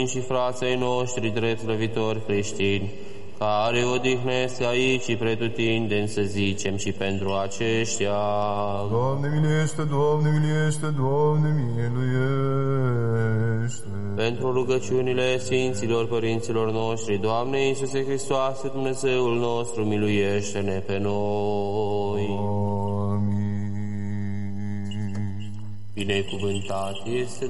și frații noștri drept slăvitori creștini, care odihnesc aici și pretutindeni, să zicem și pentru aceștia. Doamne miluiește, Doamne miluiește, Doamne miluiește. Pentru rugăciunile Sfinților Părinților noștri, Doamne Iisuse Hristoase, Dumnezeul nostru, miluiește-ne pe noi. Amin. Binecuvântat este